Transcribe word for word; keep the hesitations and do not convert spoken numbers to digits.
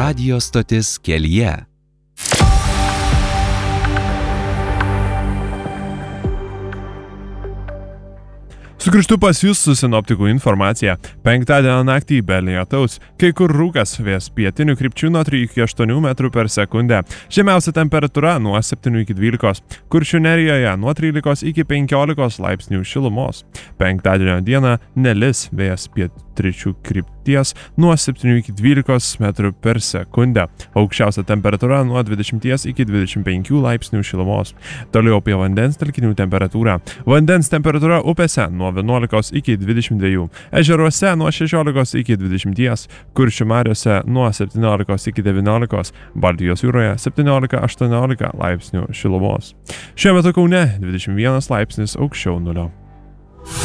radijo stotis kelyje. Sugrįžtu pas jūs su sinoptikų informacija. Penktadienio naktį be lietaus, kai kur rūkas, vėjas pietinių krypčių nuo trijų iki aštuonių metrų per sekundę. Žemiausia temperatūra nuo septynių iki dvylikos, Kuršių Nerijoje nuo trylikos iki penkiolikos laipsnių šilumos. Penktadienio dieną nelis, vėjas pietryčių krypties nuo septynių iki dvylikos metrų per sekundę. Aukščiausia temperatūra nuo dvidešimties iki dvidešimt penkių laipsnių šilumos. Toliau apie vandens telkinių temperatūrą. Vandens temperatūra upėse nuo vienuolikos iki dvidešimt dviejų, ežeruose nuo šešiolikos iki dvidešimties, Kuršių mariose nuo septyniolikos iki devyniolikos, Baltijos jūroje septyniolika aštuoniolika laipsnių šilumos. Šiuo metu Kaune dvidešimt vienas laipsnis aukščiau nulio.